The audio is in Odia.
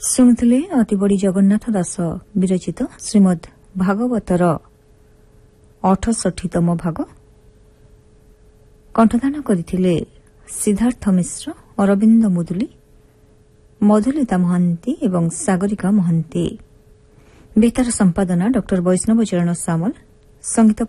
ଶୁଣୁଥିଲେ ଅତିବଡ଼ି ଜଗନ୍ନାଥ ଦାସ ବିରଚିତ ଶ୍ରୀମଦ୍ ଭାଗବତର 68ତମ ଭାଗ। କଣ୍ଠଦାନ କରିଥିଲେ ସିଦ୍ଧାର୍ଥ ମିଶ୍ର, ଅରବିନ୍ଦ ମୁଦୁଲି, ମଧୁଲିତା ମହାନ୍ତି ଏବଂ ସାଗରିକା ମହାନ୍ତି। ବେତାର ସମ୍ପାଦନା ଡ ବୈଷ୍ଣବ ଚରଣ ସାମଲ, ସଙ୍ଗୀତ